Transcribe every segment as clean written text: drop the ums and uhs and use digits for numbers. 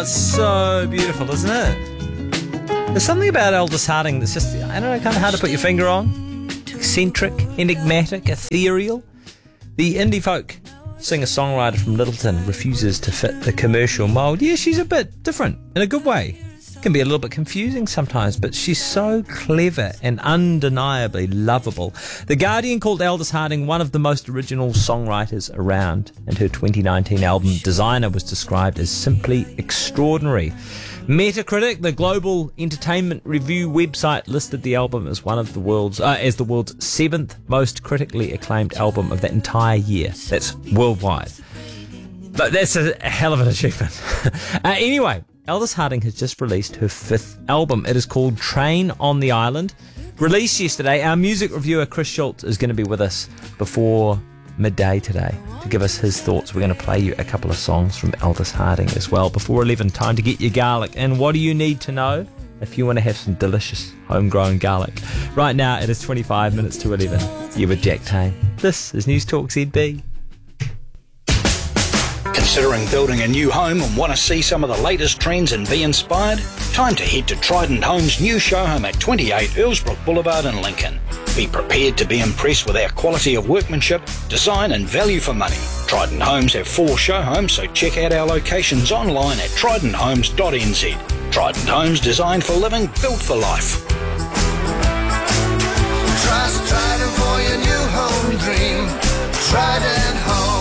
it's so beautiful, isn't it? There's something about Aldous Harding that's just, I don't know, kind of hard to put your finger on. Eccentric, enigmatic, ethereal. The indie folk singer-songwriter from Littleton refuses to fit the commercial mould. Yeah, she's a bit different in a good way. Can be a little bit confusing sometimes, but she's so clever and undeniably lovable. The Guardian called Aldous Harding one of the most original songwriters around, and her 2019 album Designer was described as simply extraordinary. Metacritic, the global entertainment review website, listed the album as one of the world's seventh most critically acclaimed album of that entire year. That's worldwide. But that's a hell of an achievement. Anyway, Aldous Harding has just released her fifth album. It is called Train on the Island. Released yesterday. Our music reviewer Chris Schultz is going to be with us before midday today to give us his thoughts. We're going to play you a couple of songs from Aldous Harding as well before 11. Time to get your garlic. And what do you need to know if you want to have some delicious homegrown garlic? Right now it is 25 minutes to 11. You're with Jack Tame. This is News Talk ZB. Considering building a new home and want to see some of the latest trends and be inspired? Time to head to Trident Homes' new show home at 28 Earlsbrook Boulevard in Lincoln. Be prepared to be impressed with our quality of workmanship, design and value for money. Trident Homes have 4 show homes, so check out our locations online at tridenthomes.nz. Trident Homes, designed for living, built for life. Trust Trident for your new home dream. Trident Homes.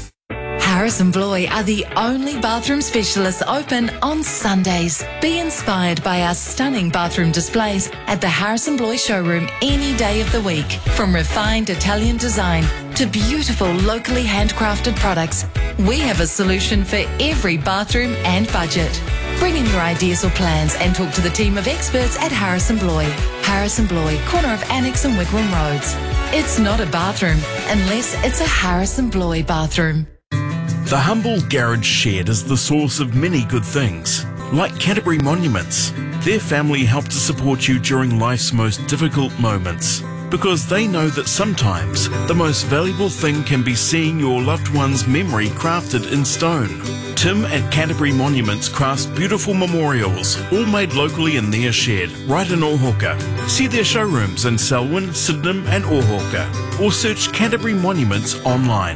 Harrison Bloy are the only bathroom specialists open on Sundays. Be inspired by our stunning bathroom displays at the Harrison Bloy showroom any day of the week. From refined Italian design to beautiful locally handcrafted products, we have a solution for every bathroom and budget. Bring in your ideas or plans and talk to the team of experts at Harrison Bloy. Harrison Bloy, corner of Annex and Wigram Roads. It's not a bathroom unless it's a Harrison Bloy bathroom. The humble garage shed is the source of many good things, like Canterbury Monuments. Their family help to support you during life's most difficult moments, because they know that sometimes the most valuable thing can be seeing your loved one's memory crafted in stone. Tim at Canterbury Monuments crafts beautiful memorials, all made locally in their shed, right in Ohauka. See their showrooms in Selwyn, Sydenham and Ohauka, or search Canterbury Monuments online.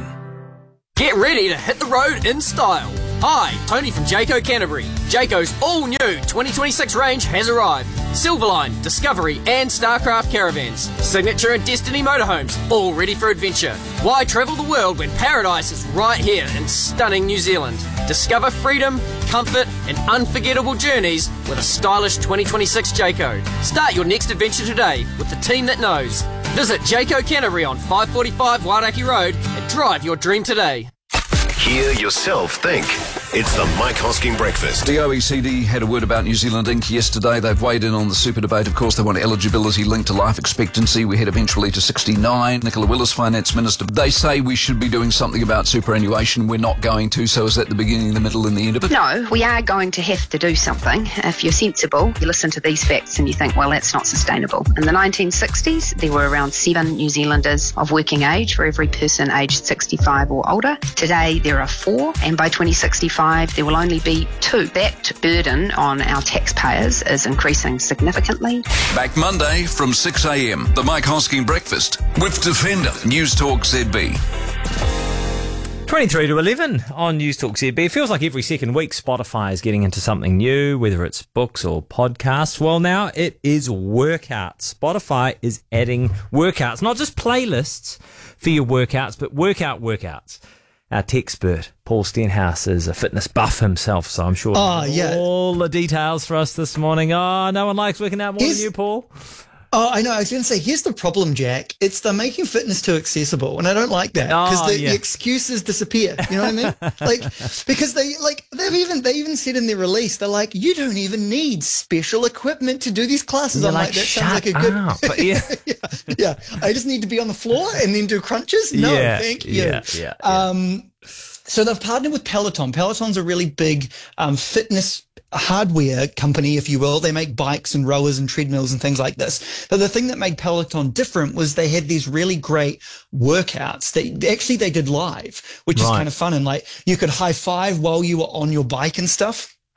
Get ready to hit the road in style. Hi, Tony from Jayco Canterbury. Jayco's all-new 2026 range has arrived. Silverline, Discovery and Starcraft caravans. Signature and Destiny motorhomes, all ready for adventure. Why travel the world when paradise is right here in stunning New Zealand? Discover freedom, comfort and unforgettable journeys with a stylish 2026 Jayco. Start your next adventure today with the team that knows. Visit Jayco Canterbury on 545 Wairaki Road and drive your dream today. Hear yourself think. It's the Mike Hosking Breakfast. The OECD had a word about New Zealand Inc. yesterday. They've weighed in on the super debate. Of course, they want eligibility linked to life expectancy. We head eventually to 69. Nicola Willis, Finance Minister. They say we should be doing something about superannuation. We're not going to. So is that the beginning, the middle and the end of it? No, we are going to have to do something. If you're sensible, you listen to these facts and you think, well, that's not sustainable. In the 1960s, there were around 7 New Zealanders of working age for every person aged 65 or older. Today, there are 4, and by 2065, there will only be 2. That burden on our taxpayers is increasing significantly. Back Monday from 6 a.m. The Mike Hosking Breakfast with Defender. News Talk ZB. 23 to 11 on News Talk ZB. It feels like every second week Spotify is getting into something new, whether it's books or podcasts. Well, now it is workouts. Spotify is adding workouts, not just playlists for your workouts, but workouts. Our tech expert, Paul Stenhouse, is a fitness buff himself, so I'm sure all the details for us this morning. Oh, no one likes working out more than you, Paul. Oh, I know. I was going to say, here's the problem, Jack. It's they're making fitness too accessible, and I don't like that because the excuses disappear. You know what I mean? Because they even said in their release, they're like, you don't even need special equipment to do these classes. I'm like, that sounds like a good. But yeah. I just need to be on the floor and then do crunches. No, thank you. So they've partnered with Peloton. Peloton's a really big fitness hardware company, if you will. They make bikes and rowers and treadmills and things like this. But the thing that made Peloton different was they had these really great workouts that they did live, which is kind of fun. And like you could high five while you were on your bike and stuff.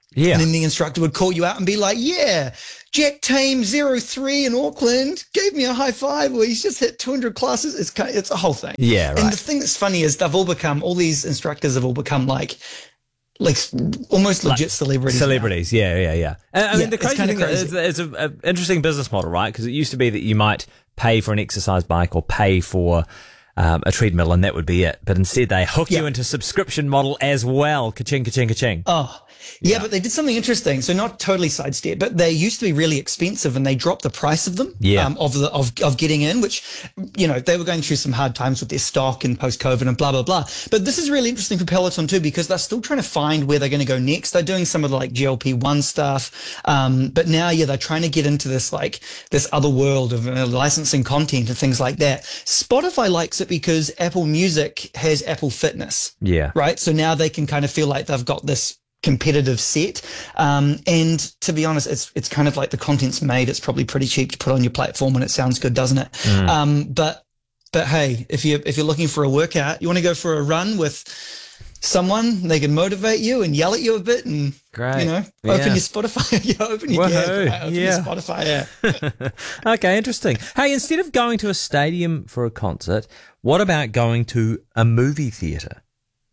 Yeah. And then the instructor would call you out and be like, yeah, Jack Tame 03 in Auckland gave me a high five, or he's just hit 200 classes. It's a whole thing. Yeah, right. And the thing that's funny is all these instructors have all become like almost legit celebrities. Celebrities, now. yeah. I mean, the crazy thing is it's an interesting business model, right? Because it used to be that you might pay for an exercise bike or pay for a treadmill, and that would be it. But instead, they hook you into subscription model as well. Ka-ching, ka-ching, ka-ching. Oh, yeah, but they did something interesting. So not totally sidestep, but they used to be really expensive, and they dropped the price of them. Of getting in, which, you know, they were going through some hard times with their stock and post-COVID and blah, blah, blah. But this is really interesting for Peloton too, because they're still trying to find where they're going to go next. They're doing some of the like GLP-1 stuff. But now, they're trying to get into this other world of licensing content and things like that. Spotify likes it because Apple Music has Apple Fitness. Yeah. Right. So now they can kind of feel like they've got this competitive set. And to be honest, it's kind of like the content's made. It's probably pretty cheap to put on your platform and it sounds good, doesn't it? But hey, if you're looking for a workout, you want to go for a run with someone, they can motivate you and yell at you a bit and, open your Spotify. Open your Spotify. Yeah. Okay, interesting. Hey, instead of going to a stadium for a concert, what about going to a movie theatre?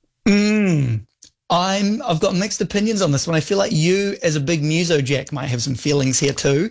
I've got mixed opinions on this one. I feel like you, as a big muso jack, might have some feelings here too.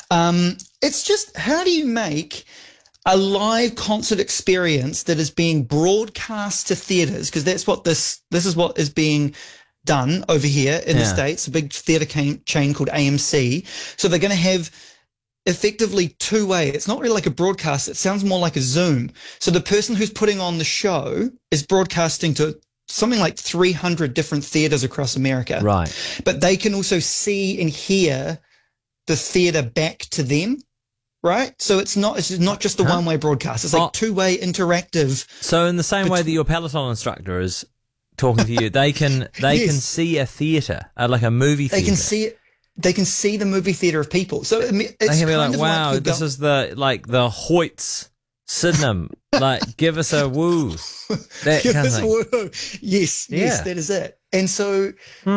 It's just, how do you make a live concert experience that is being broadcast to theaters? Because that's what this is what is being done over here in the States, a big theater chain called AMC. So they're going to have effectively two-way. It's not really like a broadcast. It sounds more like a Zoom. So the person who's putting on the show is broadcasting to something like 300 different theaters across America. Right. But they can also see and hear the theater back to them. Right? So it's not just a one-way broadcast. It's like two-way interactive. So in the same way that your Peloton instructor is talking to you, they can see a theater, like a movie theater. They can see the movie theater of people. So it's they can be kind like, wow, this is the Hoyts Sydenham. Like, give us a woo. That give kind us of a woo. Yes, that is it. And so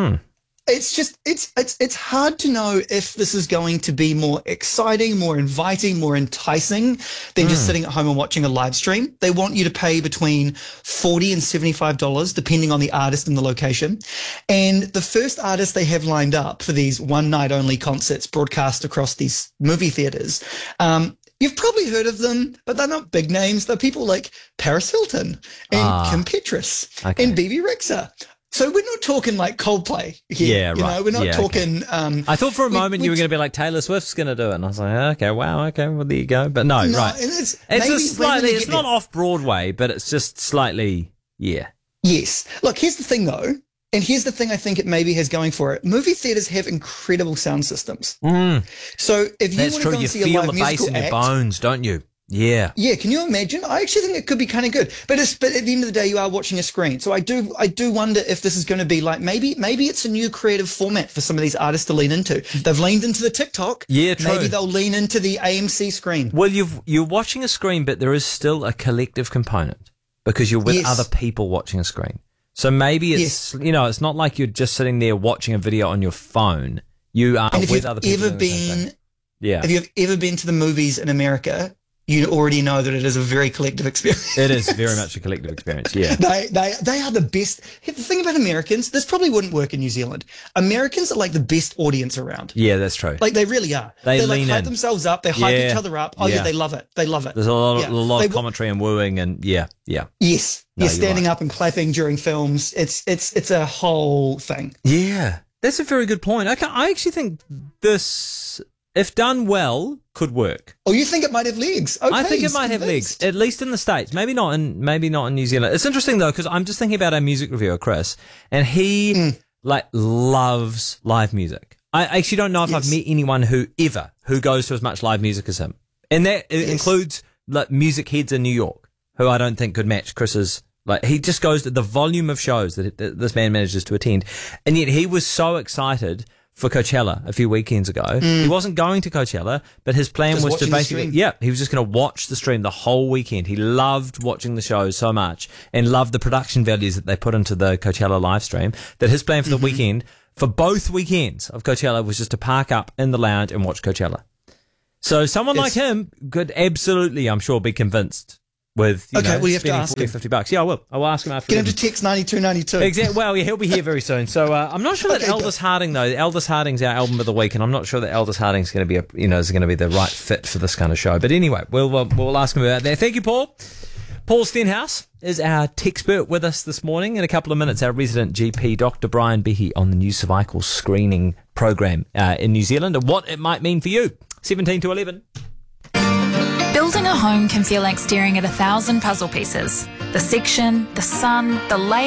it's just it's hard to know if this is going to be more exciting, more inviting, more enticing than just sitting at home and watching a live stream. They want you to pay between $40 and $75, depending on the artist and the location. And the first artist they have lined up for these one-night-only concerts broadcast across these movie theaters, you've probably heard of them, but they're not big names. They're people like Paris Hilton and Kim Petras and BB Rexa. So we're not talking like Coldplay here. Yeah, right. We're not talking... Okay. I thought for a moment you were going to be like, Taylor Swift's going to do it. And I was like, okay, wow, okay, well, there you go. But no, right. It's just slightly... It's not off-Broadway, but it's just slightly... Yeah. Yes. Look, here's the thing, though. And here's the thing I think it maybe has going for it. Movie theaters have incredible sound systems. So if you want to go and see a live musical act... That's true. You feel the bass in your bones, don't you? Yeah. Yeah, can you imagine? I actually think it could be kind of good. But at the end of the day, you are watching a screen. So I do wonder if this is going to be like, maybe it's a new creative format for some of these artists to lean into. They've leaned into the TikTok. Yeah, true. Maybe they'll lean into the AMC screen. Well, you're watching a screen, but there is still a collective component because you're with other people watching a screen. So maybe it's, it's not like you're just sitting there watching a video on your phone. You are with other people. If you've ever been to the movies in America, you already know that it is a very collective experience. It is very much a collective experience, yeah. They are the best. The thing about Americans, this probably wouldn't work in New Zealand. Americans are like the best audience around. Yeah, that's true. Like they really are. They like hype themselves up. They hype each other up. Oh yeah, they love it. They love it. There's a lot of commentary and wooing and yeah. Yes. You're standing up and clapping during films. It's a whole thing. Yeah. That's a very good point. I actually think this, if done well, could work. Oh, you think it might have legs? Okay, I think it might have legs, at least in the States. Maybe not in New Zealand. It's interesting though, because I'm just thinking about our music reviewer, Chris, and he loves live music. I actually don't know if I've met anyone who goes to as much live music as him, and that includes like music heads in New York, who I don't think could match Chris's. Like, he just goes to the volume of shows that this man manages to attend, and yet he was so excited for Coachella a few weekends ago. He wasn't going to Coachella, but his plan was to basically, he was just going to watch the stream the whole weekend. He loved watching the shows so much and loved the production values that they put into the Coachella live stream that his plan for the weekend, for both weekends of Coachella was just to park up in the lounge and watch Coachella. So someone like him could absolutely, I'm sure, be convinced with, you know, well, you have to spending ask $40, $50. Yeah, I will. I will ask him after. Get him to text 9292. Exactly. Well, yeah, he'll be here very soon. So I'm not sure that Aldous Harding, though. Aldous Harding's our album of the week, and I'm not sure that Aldous Harding's going to be is going to be the right fit for this kind of show. But anyway, we'll ask him about that. Thank you, Paul. Paul Stenhouse is our techspert with us this morning. In a couple of minutes, our resident GP, Dr. Brian Behe, on the new cervical screening program in New Zealand and what it might mean for you. 17 to 11. Building a home can feel like staring at 1,000 puzzle pieces. The section, the sun, the layout.